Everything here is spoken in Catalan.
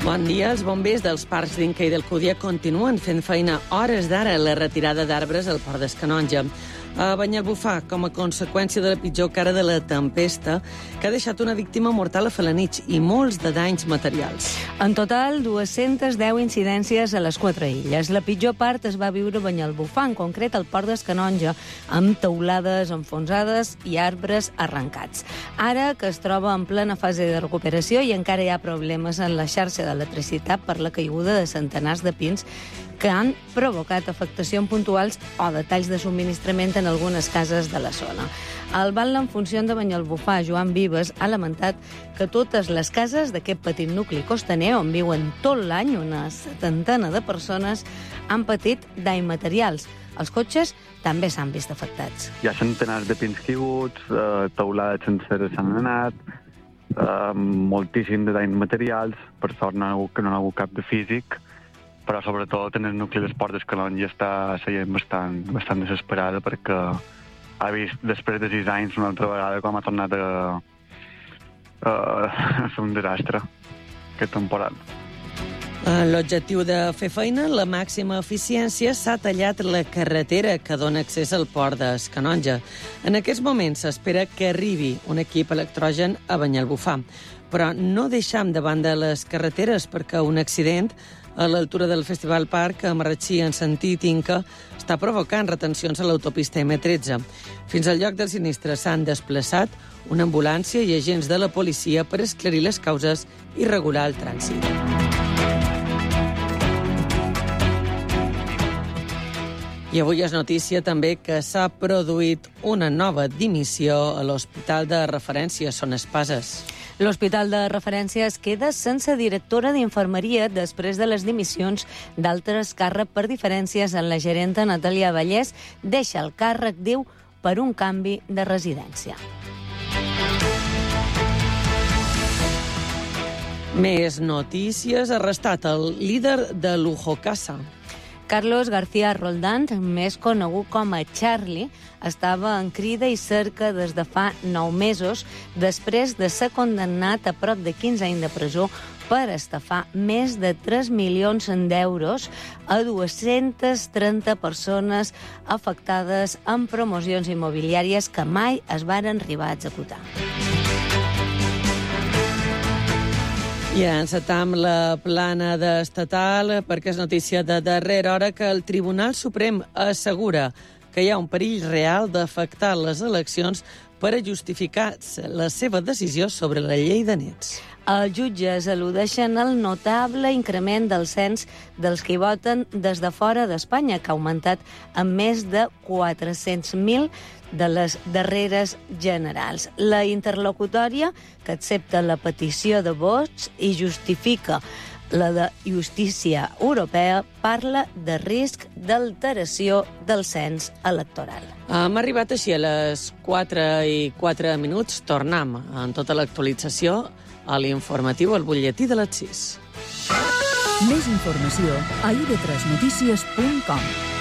Bon dia. Els bombers dels parcs d'Inca i d'Alcúdia continuen fent feina hores d'ara a la retirada d'arbres al Port d'Escanonja. A Banyalbufar, com a conseqüència de la pitjor cara de la tempesta, que ha deixat una víctima mortal a Felanitx i molts de danys materials. En total, 210 incidències a les 4 illes. La pitjor part es va viure a Banyalbufar, en concret al Port d'Escanonja, amb teulades enfonsades i arbres arrencats. Ara que es troba en plena fase de recuperació i encara hi ha problemes en la xarxa d'electricitat per la caiguda de centenars de pins que han provocat afectacions puntuals o detalls de subministrament en algunes cases de la zona. El batlle en funció de Banyalbufar, Joan Vives, ha lamentat que totes les cases d'aquest petit nucli costaner, on viuen tot l'any una setantena de persones, han patit danys materials. Els cotxes també s'han vist afectats. Hi ha centenars de pins caiguts, teulades senceres s'han anat, moltíssim de danys materials, per sort no hi ha hagut cap de físic, però sobretot en el nucli del Port d'Escanonja està seient bastant desesperada perquè ha vist després de 6 anys una altra vegada com ha tornat a ser un desastre aquest temporal. L'objectiu de fer feina, la màxima eficiència, s'ha tallat la carretera que dona accés al Port d'Escanonja. En aquests moments s'espera que arribi un equip electrogen a Banyalbufar, però no deixam de banda les carreteres perquè un accident a l'altura del Festival Parc a Marratxí en sentit Inca està provocant retencions a l'autopista M13. Fins al lloc del sinistre s'han desplaçat una ambulància i agents de la policia per esclarir les causes i regular el trànsit. I avui és notícia també que s'ha produït una nova dimissió a l'Hospital de Referència Son Espases. L'Hospital de Referència es queda sense directora d'infermeria després de les dimissions d'altres càrrecs per diferències en la gerenta Natàlia Vallès. Deixa el càrrec, diu, per un canvi de residència. Més notícies. Arrestat el líder de Lujo Casa. Carlos García Roldán, més conegut com a Charlie, estava en crida i cerca des de fa 9 mesos, després de ser condemnat a prop de 15 anys de presó per estafar més de 3 milions d'euros a 230 persones afectades en promocions immobiliàries que mai es varen arribar a executar. I encetam la plana d'estatal perquè és notícia de darrera hora que el Tribunal Suprem assegura que hi ha un perill real d'afectar les eleccions per a justificar la seva decisió sobre la llei de nets. Els jutges al·ludeixen el notable increment del cens dels que hi voten des de fora d'Espanya, que ha augmentat en més de 400.000 de les darreres generals. La interlocutòria, que accepta la petició de vots i justifica la de Justícia Europea, parla de risc d'alteració del cens electoral. Hem arribat així a les 4:04. Tornem en tota l'actualització a l'informatiu, al butlletí de les 6. Més informació a ib3notícies.com.